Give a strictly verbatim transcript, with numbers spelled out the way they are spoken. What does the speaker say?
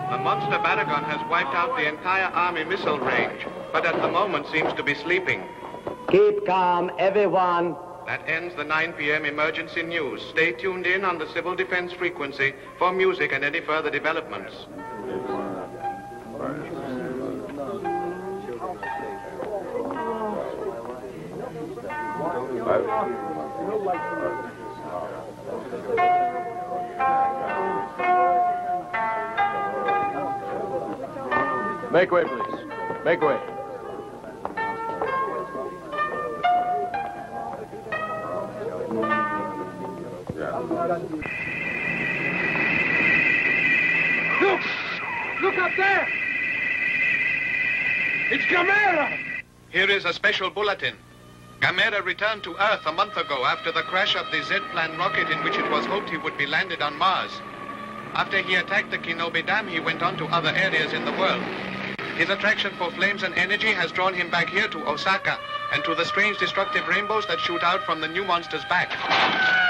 The monster Baragon has wiped out the entire Army missile range, but at the moment seems to be sleeping. Keep calm, everyone. That ends the nine p m emergency news. Stay tuned in on the Civil Defense frequency for music and any further developments. Make way, please. Make way. Look! Look up there! It's Gamera! Here is a special bulletin. Gamera returned to Earth a month ago after the crash of the Z-Plan rocket in which it was hoped he would be landed on Mars. After he attacked the Kinobi Dam, he went on to other areas in the world. His attraction for flames and energy has drawn him back here to Osaka and to the strange destructive rainbows that shoot out from the new monster's back.